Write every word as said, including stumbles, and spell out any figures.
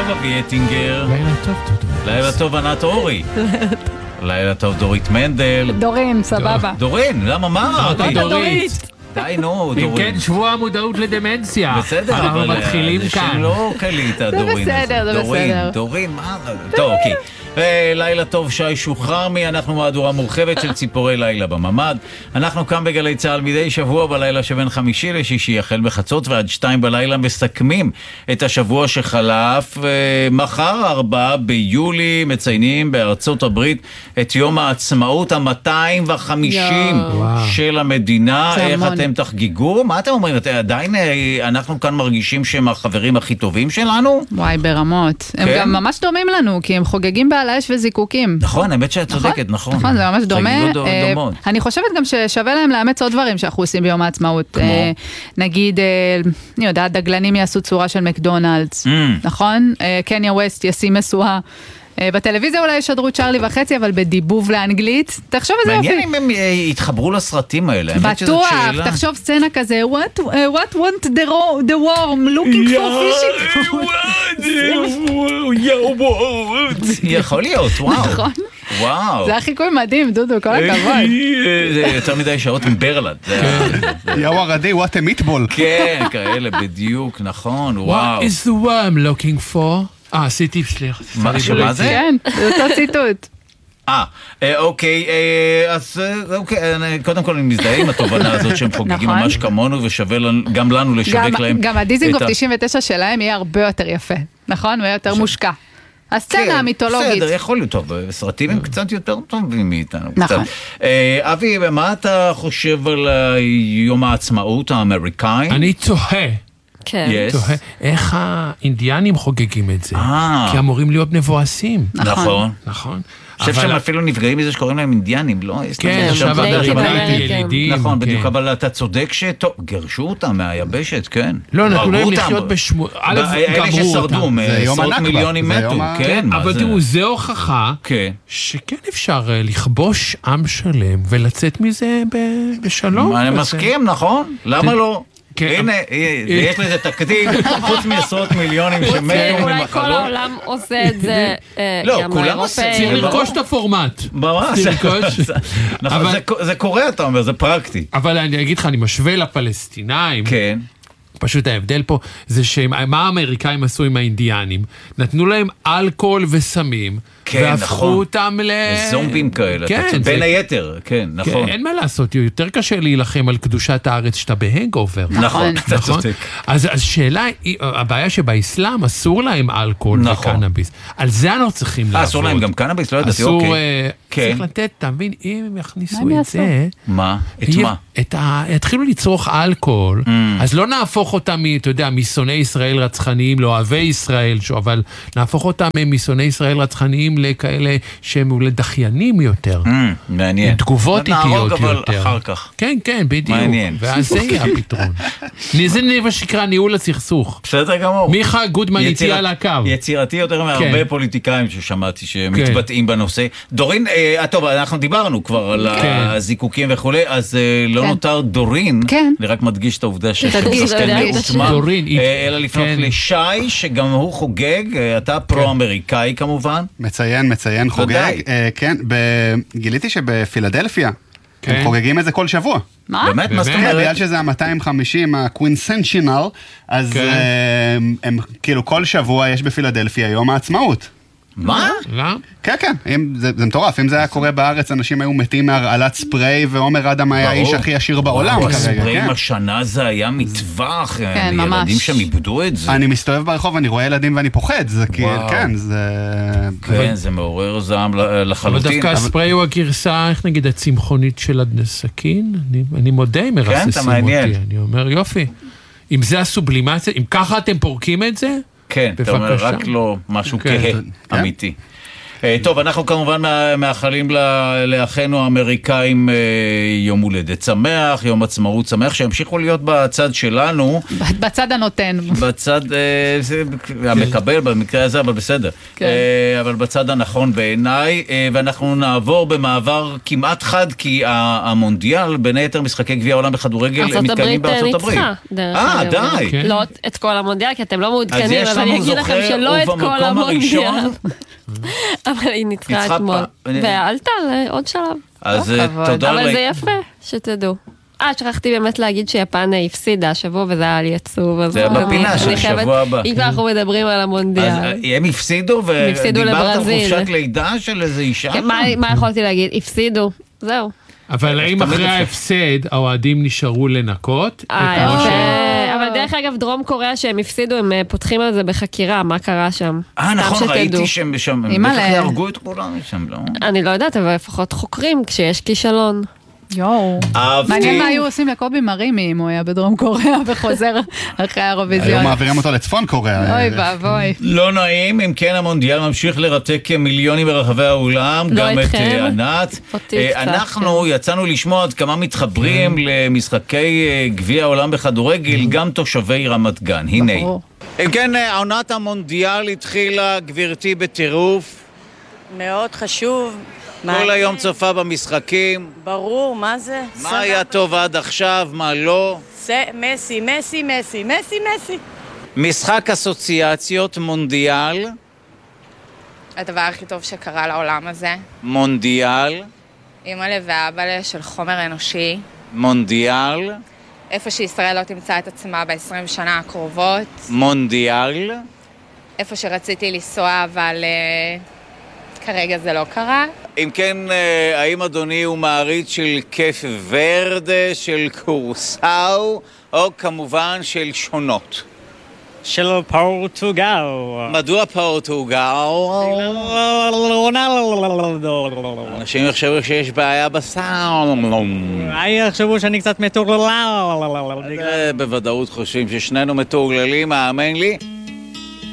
אבי אטינגר. לילה טוב, דודו. לילה טוב, ענת אורי. לילה טוב, דורית מנדל. דורין, סבבה. דורין, למה מה? דורית. די, נו, דורין. אם כן, שבוע המודעות לדמנציה. בסדר, אבל... אנחנו מתחילים כאן. זה שלא קלית, דורין. זה בסדר, זה בסדר. דורין, מה? טוב, אוקיי. ולילה טוב, שי שוחרמי, אנחנו מהדורה מורחבת של ציפורי לילה בממד. אנחנו כאן בגלי צהל מדי שבוע בלילה שבין חמישי לשישי, החל בחצות ועד שתיים בלילה, מסכמים את השבוע שחלף. מחר, ארבעה ביולי, מציינים בארצות הברית את יום העצמאות ה-מאתיים וחמישים של המדינה. איך אתם תחגיגו? מה אתם אומרים? עדיין אנחנו כאן מרגישים שהם החברים הכי טובים שלנו? וואי, ברמות. הם גם ממש דומים לנו, כי הם חוגגים בעל האש וזיקוקים. נכון, האמת שאת צודקת, נכון. נכון, זה ממש דומה. אני חושבת גם ששווה להם לאמץ עוד דברים שאנחנו עושים ביום העצמאות. נגיד, אני יודעת, דגלנים יעשו צורה של מקדונלדס, נכון? קניה ווסט ישים מסועה. בטלוויזיה אולי ישדרו צ'ארלי וחצי, אבל בדיבוב לאנגלית. תחשוב איזה יופי. מעניין אם הם יתחברו לסרטים האלה. בטוח, תחשוב סצנה כזה, what, what want the, the worm looking for fishing? יכול להיות, וואו. נכון. וואו. זה החיקוי מדהים, דודו, כל הכבוד. זה יותר מדי שעות עם ברלד. יאו ערדי, what a meatball. כן, כאלה, בדיוק, נכון, וואו. What is the worm looking for? אה, עשיתי, סליח. מה זה? כן, זה אותו ציטוט. אה, אוקיי, אז אוקיי, קודם כל אני מזדהה עם התובנה הזאת שהם חוגגים ממש כמונו, ושווה גם לנו לשווק להם. גם הדיזינגוף תשעים ותשע שלהם יהיה הרבה יותר יפה, נכון? ויהיה יותר מושקע. הסצנה המיתולוגית. בסדר, יכול להיות טוב, סרטים הם קצת יותר טובים מאיתנו. נכון. אבי, מה אתה חושב על יום העצמאות האמריקאי? אני תוהה. כן. תוהה, איך האינדיאנים חוגגים את זה? כי אמורים להיות מבואסים. נכון. נכון. אני חושב שהם אפילו נפגעים מזה שקוראים להם אינדיאנים, לא? כן, עכשיו ילידים. נכון, בדיוק, אבל אתה צודק שטוב, גרשו אותם מהיבשת, כן. לא, נתנו להם לחיות בשמור... אלה ששרדו, עשרות מיליונים מתו, כן. אבל תראו, זה הוכחה שכן אפשר לכבוש עם שלם ולצאת מזה בשלום. אני מסכים, נכון? למה לא? הנה, יש לזה תקדים, חוץ מעשרות מיליונים שמתו ממחלות. אולי כל העולם עושה את זה, לא, כולם עושים. צריך לרכוש את הפורמט. ממש. זה קורה, אתה אומר, זה פרקטי. אבל אני אגיד לך, אני משווה לפלסטינאים. כן. פשוט ההבדל פה זה שמה האמריקאים עשו עם האינדיאנים? נתנו להם אלכוהול וסמים, והפכו אותם ל... זומבים כאלה, בין היתר, כן, נכון. אין מה לעשות, יותר קשה להילחם על קדושת הארץ שאתה בהנגאובר. נכון, אתה צודק. אז השאלה, הבעיה שבאסלאם אסור להם אלכוהול וקנאביס. על זה אנחנו צריכים לעבוד. אסור להם גם קנאביס? לא יודעת, אסור, צריך לתת, תבין, אם הם יכניסו את זה... מה? את מה? התחילו לצרוך אלכוהול, אז לא נהפוך אותם, אתה יודע, משונאי ישראל רצחניים, לאוהבי ישראל, אבל נהפוך אותם משונאי ישראל רצחניים לכאלה שהם אולי דחיינים יותר. מעניין. תגובות איטיות יותר. נהרוג אבל אחר כך. כן, כן, בדיוק. מעניין. ואז זה יהיה הפתרון. זה נבע שקרה ניהול הסכסוך. בסדר גמור. מיכה גודמן איתי על הקו. יצירתי יותר מהרבה פוליטיקאים ששמעתי שמתבטאים בנושא. דורין, טוב, אנחנו דיברנו כבר על הזיקוקים וכו', אז לא נותר דורין. אני רק מדגיש את העובדה דורין, אלא לפנות לשי, שגם הוא חוגג, אתה פרו-אמריקאי כמובן. מציין, מציין, חוגג. כן, גיליתי שבפילדלפיה, הם חוגגים את זה כל שבוע. מה? באמת? מה זאת אומרת? בגלל שזה ה-מאתיים וחמישים, הקווינסנצ'ינל, אז הם כאילו כל שבוע יש בפילדלפיה יום העצמאות. מה? לא? כן, כן, זה מטורף. אם זה היה קורה בארץ, אנשים היו מתים מהרעלת ספרי, ועומר אדם היה האיש הכי עשיר בעולם כרגע. הספרים השנה זה היה מטווח, ילדים שם איבדו את זה. אני מסתובב ברחוב, אני רואה ילדים ואני פוחד, זה כן, זה... כן, זה מעורר זעם לחלוטין. אבל דווקא הספרי הוא הגרסה, איך נגיד, הצמחונית של הסכין? אני מודה אם מרססים אותי. אני אומר, יופי. אם זה הסובלימציה, אם ככה אתם פורקים את זה? כן, אתה אומר, רק לא משהו כהה, אמיתי. טוב, אנחנו כמובן מאחלים לאחינו האמריקאים יום הולדת שמח, יום עצמאות שמח, שימשיכו להיות בצד שלנו. בצד הנותן. בצד המקבל במקרה הזה, אבל בסדר. אבל בצד הנכון בעיניי, ואנחנו נעבור במעבר כמעט חד, כי המונדיאל, בין היתר משחקי גביע העולם בכדורגל, מתקיימים בארצות הברית. אה, די. לא את כל המונדיאל, כי אתם לא מעודכנים, אבל אני אגיד לכם שלא את כל המונדיאל. אבל היא ניצחה אתמול. ועלתה לעוד שלב. אז תודה. אבל זה יפה, שתדעו. אה, שכחתי באמת להגיד שיפן הפסידה השבוע, וזה היה לי עצוב. זה היה בפינה של השבוע הבא. אם אנחנו מדברים על המונדיאל. הם הפסידו, ודיברת על חופשת לידה של איזה אישה? מה יכולתי להגיד? הפסידו. זהו. אבל האם אחרי ההפסד, האוהדים נשארו לנקות? אבל דרך אגב, דרום קוריאה שהם הפסידו, הם פותחים על זה בחקירה, מה קרה שם. אה, נכון, ראיתי שהם שם, הם בטח יהרגו את כולם שם, לא? אני לא יודעת, אבל לפחות חוקרים כשיש כישלון. יואו, מעניין מה היו עושים לקובי מרימי אם הוא היה בדרום קוריאה וחוזר אחרי האירוויזיון. היום מעבירים אותו לצפון קוריאה. אוי ואבוי. לא נעים, אם כן המונדיאל ממשיך לרתק מיליונים ברחבי העולם, גם את ענת. אנחנו יצאנו לשמוע עד כמה מתחברים למשחקי גביע העולם בכדורגל, גם תושבי רמת גן. הנה. אם כן, עונת המונדיאל התחילה, גברתי, בטירוף. מאוד חשוב. כל היום צופה במשחקים. ברור, מה זה? מה היה טוב עד עכשיו, מה לא? מסי, מסי, מסי, מסי, מסי. משחק אסוציאציות, מונדיאל. הדבר הכי טוב שקרה לעולם הזה. מונדיאל. אמא ואבא של חומר אנושי. מונדיאל. איפה שישראל לא תמצא את עצמה ב-עשרים שנה הקרובות. מונדיאל. איפה שרציתי לנסוע, אבל כרגע זה לא קרה. אם כן, האם אדוני הוא מעריץ של קף ורדה, של קורסאו, או כמובן של שונות? של פורטוגל. מדוע פורטוגל? אנשים יחשבו שיש בעיה בסאונד. אולי יחשבו שאני קצת מטורלל. בוודאות חושבים ששנינו מטורללים, האמן לי.